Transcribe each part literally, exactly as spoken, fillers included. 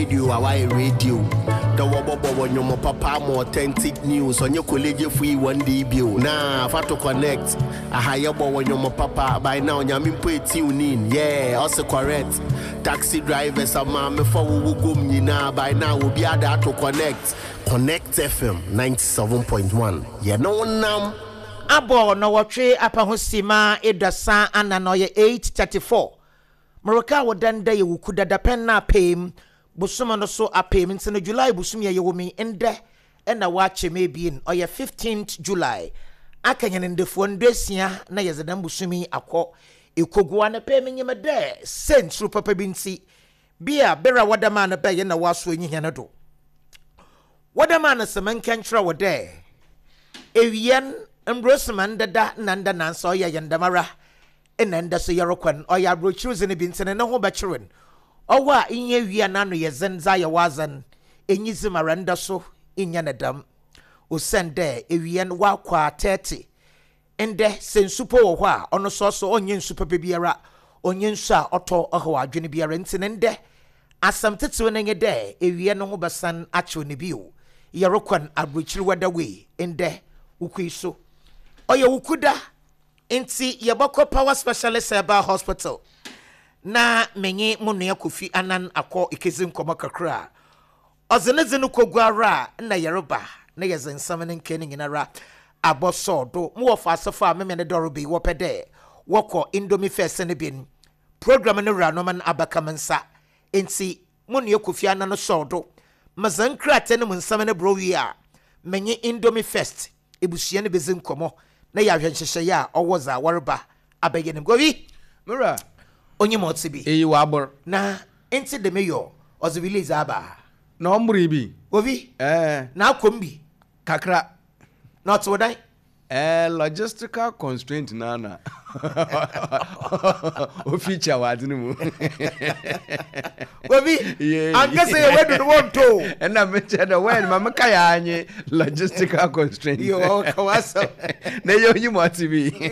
radio, our radio. The Wabo when your papa more authentic news on your college free one day bill. Nah, if I to connect, a higher boy when your papa by now, Yamin put tune in. Yeah, also correct. Taxi drivers are man before we go now. By now, we'll be able to connect. Connect F M ninety-seven point one. Yeah, no one now. Abo no watwe apahosima edasa ana no ye eight thirty-four. Morocco wodan day wukuda da pen na pem busuma no so apem ntino July busum ye yewomi ende ena wache mebien oye fifteenth July akanya ndefo ndesia na yezedam busumi akọ ekogwa na pem nyemede central papa binti bia bera wadama na be ye na waso enyi hene do wadama na semenkentra wode ewian Embrosman dada nanda nanso oya yandamara enenda so yerokwan oya brochures ne bintene ne ho bacheren owa inye wia nano ye zenza ya wazan enyizi maranda so inya nedam osende ewia wa kwa thirty ende sensupo wo ho a ono so so onye nsupa bebiara onye nsu a oto oho adwene biara ntine nde asam tetewe ne nye de ewia no ho basan acho ne bio yerokwan abrochire wadawe ende ukwiso oye wukuda inti yabako power specialist eba hospital na menye munu ya Kofi Anan akọ ikezi nkoma kakra ozenezenu kogwara na Yoruba na yezensam ne nkene nyinara abosodo mu wo fa asafa meme ne dorobi wo pede woko Indomie First ne bin program ne ranoman abakamansa inti munu ya Kofi Anan no sodo mazankra tene mu nsam ne browi a menye Indomie First ebusia ne bezin komo na ya hwenhyehye ya owoza warba abeye ne gowi mura onye motibi eyi wabor na enti de meyo ozi release aba na omri bi gowi eh na akombi kakra not wodan eh logistical constraint nana o feature wadini mu gowi angase ye wedu no wonto ena meche da when mama kaya anye logistical constraint yo kawasa na yo nyi motibi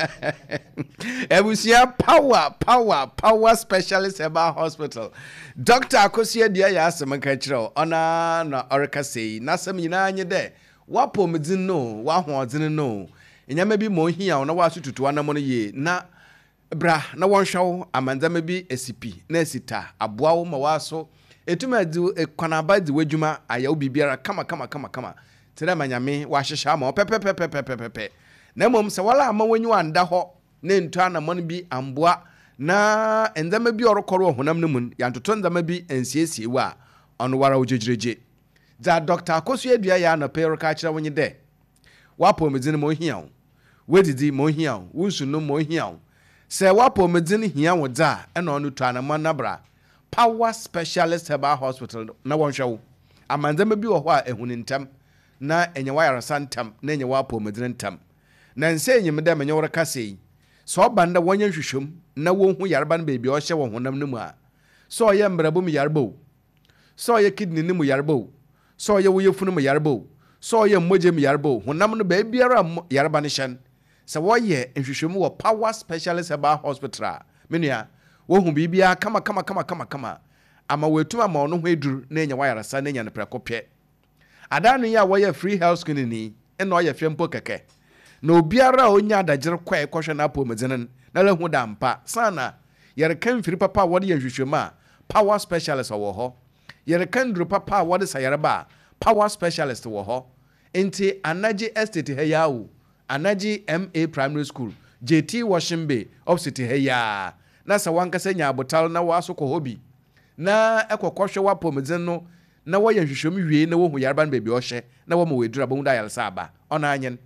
ebusia power power power specialist eba hospital Doctor Akosia dia ya asem ka kire ona na oreka sei na asem nyina anye de wapo medin no wa hoodin no enyama bi mo hia ona wa sututu anamo no ye na bra na wonhwawo amanzama bi esipi na esita aboawo ma waso etuma di ekwanaba di wadwuma ayawo bibiara kama kama kama kama tere manyame wa hyehya ma pepepepepepepe na mom se wala ama wanyu anda ho na ntu anamo no bi amboa na enzama bi orokoro honam no mun yantoto enzama bi ensiesie wa ono wara ojejireje za Doctor Akosu edua ya na pero ka kire wonye de wapo medin mo hia wo wedidi mo hia wo wunsu no mo hia wo se wapo medin hia wo da e na onu to anama nabra power specialist herbal hospital na wonhwe amanzama bi wo ho a ehuni ntam na enye wayara santam na enye wapo medin ntam na nse enye meda menye wora kasei so banda wonye hwehwem na wonhu yarba na bebi o hye wo honam no mu a so ye mbrabo mu yarba so ye kidney ni mu yarba so ye wo yefunu mu yarba so ye mmoje mu yarba honam no ba biara yarba ne hyen se wo ye nhwehwem wo power specialist herbal hospital menua wo hu bibia kama kama kama kama kama ama wetuma ma ono ho eduru na enya wayarasa na enya ne prekopye adanu ya wo ye free health screening ni eno ye fempo keke na obiara onya adagere kwa ekohwe na apo medinen na la hu da mpa sana yere kan firi papa wode ye nhwehwem a power specialist wo ho yere kan duru papa wode sayere ba power specialist wo ho enti Anaji Estate heyawo Anaji M A Primary School J T Washington Opposite heya na sa wanka senya abotal na waso ko hobi na ekokohwe wapo medin no na wo ye nhwehwem wie na wo hu yarba no bebi ohye na wo ma wedura bo hu da yalsa aba ona anyen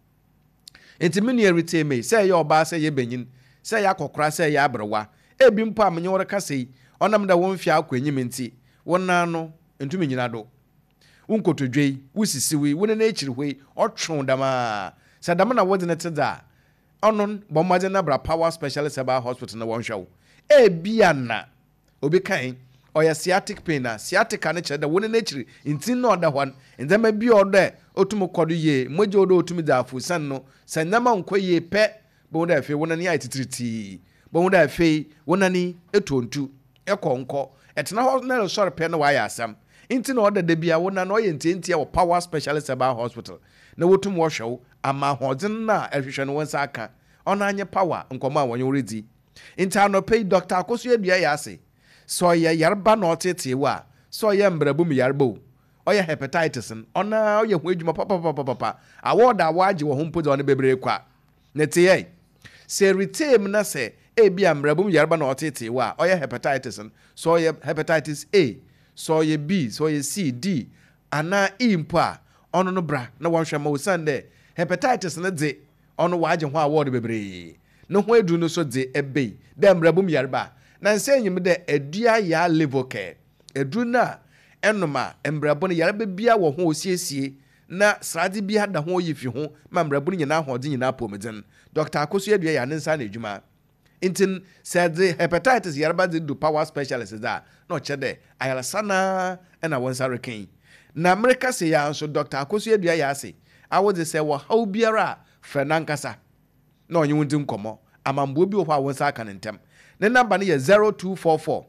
enti mini erite me say ye oba say ye benyin say ye akokora say ye abrewa ebi mpo amenye wora kasei onam da won fia akwanyi menti wona no entumi nyina do unkotodwei wusisiwi wona na echiri hwei otwon dama sadama na wodi na teda onon bomade na bra power specialist herbal hospital na wonhwawo ebia na obi kan oya sciatic pain na sciatic ane cheda wona na echiri ntin na oda hwan ndema bi oda otumu kodo ye moje oda otumi da afu san no sanama nkoye pe bo da fe wona ni aititriti bo da fe wona ni etontu ekonko etna ho na sori pe na waya asam inti na oda da bia wona na oye ntientia wo power specialist about hospital na wotum wo hwew ama hodin na ehwehwe no wonsa aka ona anye power nkoma a wonye redi inti anope Doctor Akoso Adua ya ase so ye yarba na otete wa so ye mbrabum yarbo oye hepatitis ona oye hu adwuma papa papa papa award awaje wo hompo de ona bebre kwa nete se retain na se e bia mbrabum yarba na otete wa oye hepatitis so oye hepatitis A so oye B so oye C D ana E mpo a ono no bra na wonhwe ma osande hepatitis na de ono waje ho award bebre no ho edu no so de ebe de mbrabum yarba na nse nyim de adua ya level care edu na enoma mbrabo no yarba bia wo ho osiesie na srade bia da ho yifi ho ma mbrabo nyina hode nyina pomeden Doctor Akoso Adua ya nensa na adwuma intin said the hepatitis yarba de do power specialist da no chede ayalasana na wonsa reken na America se ya so Doctor Akoso Adua ya ase awode se wo haw biara frenankasa na onye wunti nkomo amambo bi wo ha wonsa aka nentem ne number ne ye zero two four four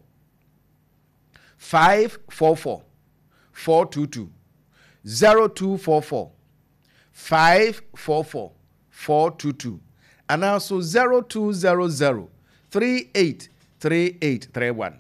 five four four four two two zero two four four five four four four two two and also zero two zero zero three eight three eight three one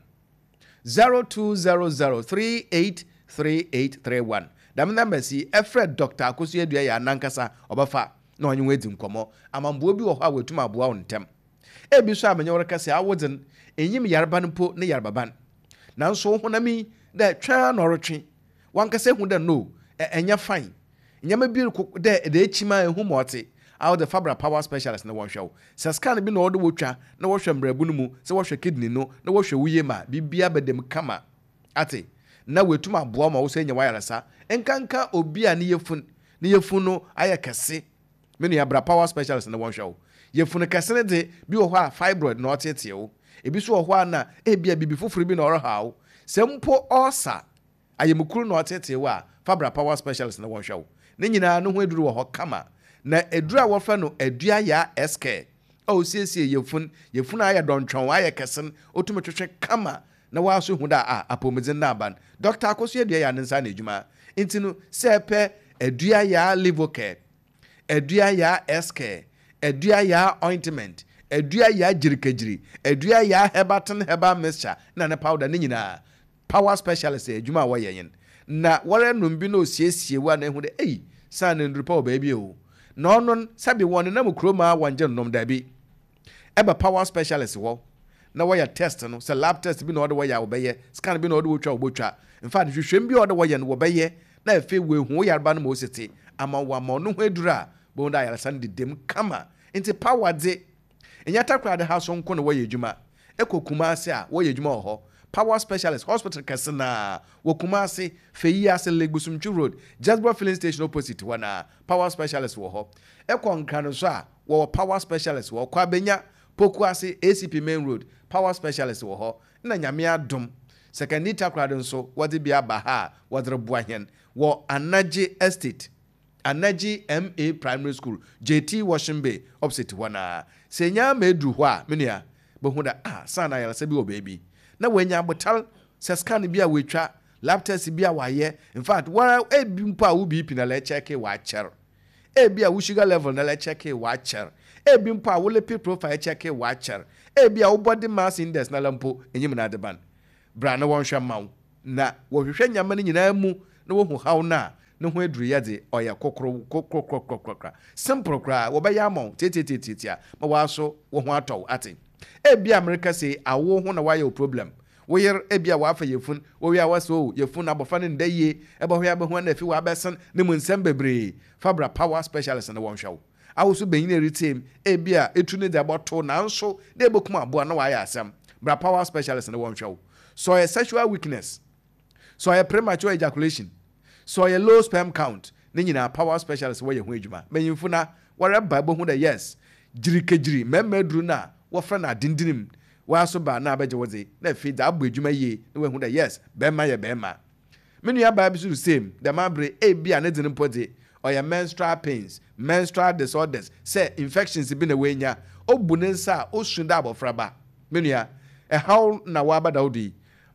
zero two zero zero three eight three eight three one. Dam number si Efred Doctor Akoso Adua ya nankasa obafa na onye wedi nkomo amambo bi wo ha wetum aboa ontem e bi so amenye woreka se awodin enyim yarba npo ne yarbaban nanso honami da twa na orotwe wankase hu da no enya fine nyama bi da da echima ehu mote out the Fabra power specialist na won hwew se scan bi na odo wotwa na wo hwe mbrabu no mu se wo hwe kidney no na wo hwe wuye ma bibia bedem kama ate na wetum aboa ma wo se nya wayarasa enkanka obi a ne yefun ne yefun no ayekese menu ya bra power specialist na won hwew yefun kese ne de bi wo ho a fibroid na otete wo ebi so wo ho na e bia bibi foforo bi na oro hawo se mpo osa ayemukuru na otete wo a Fabra power specialist na won hwew ne nyina no ho eduru wo ho kama na edura wo fa no adua ya S K o siesie yefun yefun aya dontwon aya kesen otumetwetwe kama na waaso hu da a apomedin na ban Doctor Akoso Adua ya nensa na adwuma intinu sepe adua ya liver care adua ya S K adua ya ointment adua ya jirikejiri adua ya hebatin herbal mixture na ne powder ne nyina power specialist adwuma wo yen na wore numbi no siesie wa na hu de ei san ndrupa obabi o no non sabi won na mukroma wanje nom dabi eba power specialist wo na waya test no se lab test bi na odo waya obeye scan bi na odo wotwa obotwa in fact hwehwem bi odo waya no obeye na efe we hu yarba no mosete ama wa ma no ho edura bo nda yara san de dem kama inte power de enya takra de house nko no waya edwuma ekokuma ase a waya edwuma ho power specialist hospital kasena wokuma ase feyi ase Legbusumchu road Jasper filling station opposite wana power specialist wo ho ekonka no so a wo power specialist wo kwa benya poku ase A C P main road power specialist wo ho na nyame adom second takra de nso wode bia ba ha wodre boahen wo Anaji estate Anaji M A primary school J T Washington Bay opposite wana senya medu ho a menua bohu da ah sana yala se bi wo baby na wenya botal se scan bia wetwa lab test bia waye in fact wa e bi mpa wo B P na le check wa cher e bia wo sugar level na le check wa cher e bi mpa wo lipid profile check wa cher e bia wo body mass index na lampo enyim na deban bra na won hwa mawo na wo hwehwe nyama ni nyina mu na wo hu haw na ne ho aduru ye de oya kokoro kokoro kokoro simple kra wo be ya mawo tetetitia ma waso wo ho atɔ ate e bia America say awo ho na why problem wo yer e bia wa fa yefun wo wi awaso yefun abofa ne ndaye e ba ho ya be ho na fi wa besan ne mu nsem bebre Fabra power specialist na won hwawo awoso benyin eritem e bia etu ne de aboto na nso de bokuma abo na wa ya asem bra power specialist na won hwawo so a sexual weakness so a premature ejaculation so a low sperm count ne nyina power specialist wo ye ho adwuma benyimfu na wore ba bo hu da yes jirikejiri memedru na wo fra na dindinim wa so ba na abeje woze na fi da abo adwuma ye na we hu da yes be ma ye be ma menu ya ba bi so same da mabre e bia na din pode or your menstrual pains menstrual disorders say infections bi na we nya obu ne nsa o sunda abofra ba menu ya e how na wa ba da odi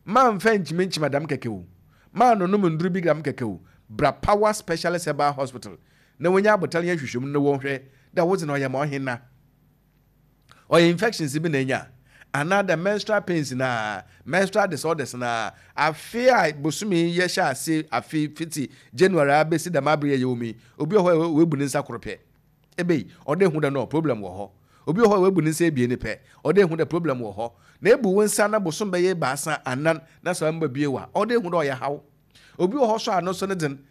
man fench mench madam kekewu man no no nduru bi gram kekewu bra Power Specialist Herbal Hospital na wonya abotal ya hwehwem no wo hwe da wo zina oyema ohina oy infections bi na nya another menstrual pains na menstrual disorders na afia bosumi ye sha ase afi fiti January abesi da mabre ye omi obi ho we bu nsa korope ebe ode hu da no problem wo ho obi ho we bu nsa ebie ne pe ode hu da problem wo ho na ebu wonsa na bosom be ye baasa anan na so mba bie wa ode hu da o ya hawo obi ho so ano so ne den